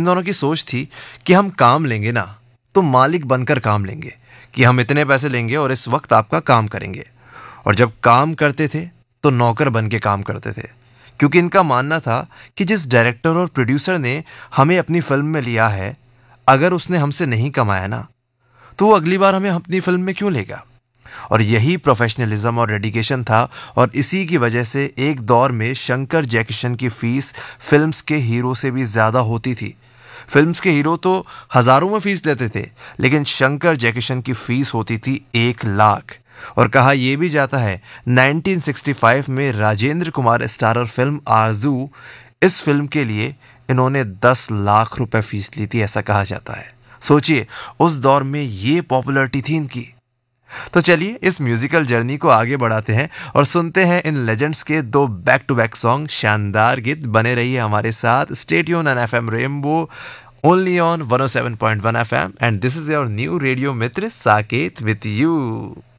इन दोनों की सोच थी कि हम काम लेंगे ना तो मालिक बनकर काम लेंगे, कि हम इतने पैसे लेंगे और इस वक्त आपका काम करेंगे। और जब काम करते थे तो नौकर बन के काम करते थे, क्योंकि इनका मानना था कि जिस डायरेक्टर और प्रोड्यूसर ने हमें अपनी फिल्म में लिया है, अगर उसने हमसे नहीं कमाया ना तो वो अगली बार हमें अपनी फिल्म में क्यों लेगा। और यही प्रोफेशनलिज्म और डेडिकेशन था, और इसी की वजह से एक दौर में शंकर जयकिशन की फीस फिल्म्स के हीरो से भी ज़्यादा होती थी। फिल्म्स के हीरो तो हज़ारों में फीस लेते थे, लेकिन शंकर जयकिशन की फीस होती थी 1 लाख। और कहा यह भी जाता है 1965 में राजेंद्र कुमार स्टारर फिल्म आरजू, इस फिल्म के लिए इन्होंने 10 लाख रुपए फीस ली थी, ऐसा कहा जाता है। सोचिए उस दौर में ये पॉपुलैरिटी थी इनकी। तो चलिए इस म्यूजिकल जर्नी को आगे बढ़ाते हैं और सुनते हैं इन लेजेंड्स के 2 बैक टू बैक सॉन्ग, शानदार गीत। बने रहिए हमारे साथ, stay tuned on FM rainbow only on 107.1 FM, and this is your new radio Mitra Saket with you.